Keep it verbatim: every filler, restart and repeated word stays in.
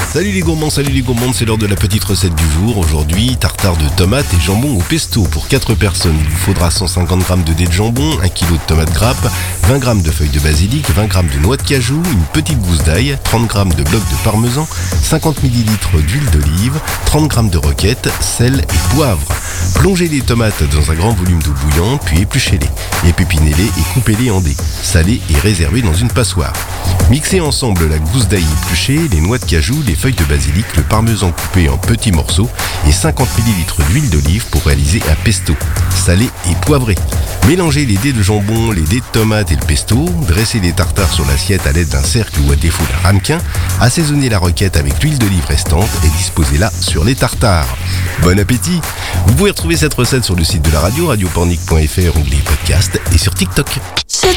Salut les gourmands, salut les gourmandes, c'est l'heure de la petite recette du jour. Aujourd'hui, tartare de tomates et jambon au pesto. Pour quatre personnes, il vous faudra cent cinquante grammes de dés de jambon, un kilo de tomates grappes, vingt grammes de feuilles de basilic, vingt grammes de noix de cajou, une petite gousse d'ail, trente grammes de blocs de parmesan, cinquante millilitres d'huile d'olive, trente grammes de roquette, sel et poivre. Plongez les tomates dans un grand volume d'eau bouillante, puis épluchez-les. Épépinez-les et coupez-les en dés. Salez et réservez dans une passoire. Mixez ensemble la gousse d'ail épluchée, les noix de cajou, les feuilles de basilic, le parmesan coupé en petits morceaux et cinquante millilitres d'huile d'olive pour réaliser un pesto. Salé et poivré. Mélangez les dés de jambon, les dés de tomates et le pesto. Dressez les tartares sur l'assiette à l'aide d'un cercle ou à défaut d'un ramequin. Assaisonnez la roquette avec l'huile d'olive restante et disposez-la sur les tartares. Bon appétit! Vous pouvez retrouver cette recette sur le site de la radio, radio pornic point f r, onglet podcast et sur TikTok. C'est